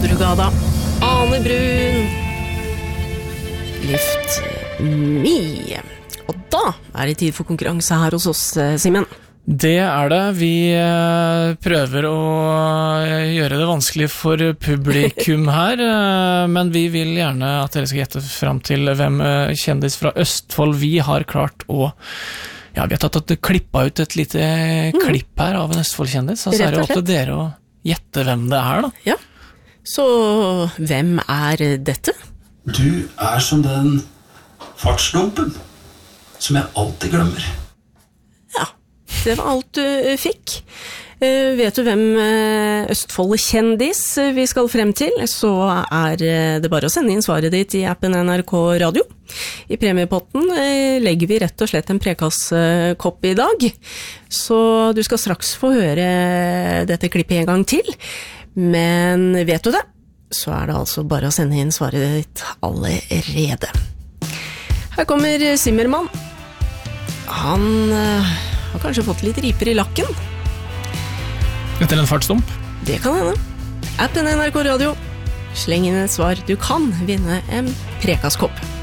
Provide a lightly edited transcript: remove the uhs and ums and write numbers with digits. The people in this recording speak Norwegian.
Brugada. Ane Brun. Lift me. Og da det tid for konkurranse her hos oss, Simen. Det det. Vi prøver å gjøre det vanskelig for publikum her, men vi vil gjerne at dere skal gjette frem til hvem kjendis fra Østfold vi har klart å... Ja, vi har tatt klippet ut et lite klipp her av en Østfold-kjendis, og så det opp til dere å gjette hvem det da. Ja, så hvem dette? Du som den fartsdumpen som jeg alltid glemmer. Ja, det var alt du fikk. Vet du hvem Østfold-kjendis vi skal frem til, så det bare å sende inn svaret ditt i appen NRK Radio. I premiepotten legger vi rett og slett en prekasskopp i dag, så du skal straks få høre dette klippet en gang til. Men vet du det, så det altså bare å sende inn svaret ditt allerede. Her kommer Zimmermann. Han har kanskje fått litt riper i lakken. Etter en fartsdump? Det kan hende. Appen NRK Radio. Sleng inn et svar. Du kan vinne en prekasskopp.